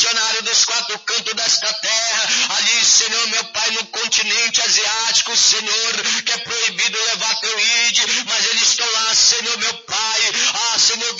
missionários dos quatro cantos desta terra, ali, Senhor, meu Pai, no continente asiático, Senhor, que é proibido levar teu ID, mas eles estão lá, Senhor, meu